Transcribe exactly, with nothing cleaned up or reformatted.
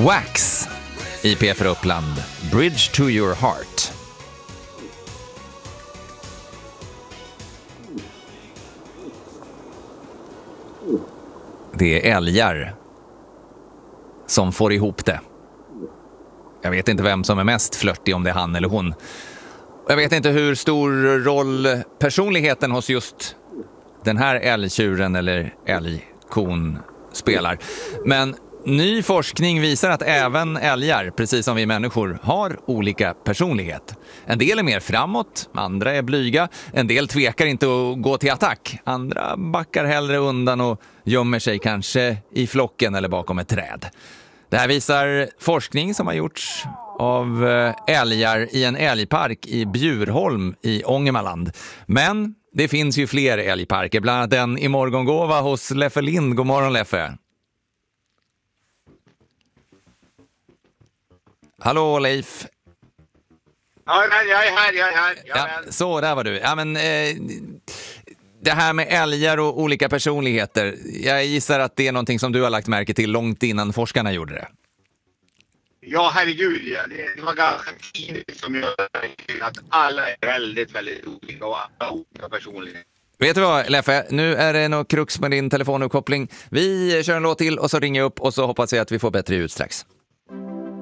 Wax i P F Uppland, Bridge to your heart. Det är älgar som får ihop det. Jag vet inte vem som är mest flörtig, om det är han eller hon. Jag vet inte hur stor roll personligheten hos just den här älgtjuren eller älgkon spelar. Men ny forskning visar att även älgar, precis som vi människor, har olika personlighet. En del är mer framåt, andra är blyga. En del tvekar inte att gå till attack. Andra backar hellre undan och gömmer sig kanske i flocken eller bakom ett träd. Det här visar forskning som har gjorts av älgar i en älgpark i Bjurholm i Ångermanland. Men det finns ju fler älgparker, bland annat den i Morgongåva hos Leffe Lind. God morgon, Leffe. Hallå, Leif. Ja, jag är här, jag är här. Jag är Ja, här. så, där var du. Ja, men, eh, det här med älgar och olika personligheter. Jag gissar att det är någonting som du har lagt märke till långt innan forskarna gjorde det. Ja, herregud. Ja. Det var ganska tidigt som jag tänkte att alla är väldigt, väldigt olika och alla olika personligheter. Vet du vad, Leffe? Nu är det något krux med din telefonuppkoppling. Vi kör en låt till och så ringer jag upp och så hoppas jag att vi får bättre ljud strax.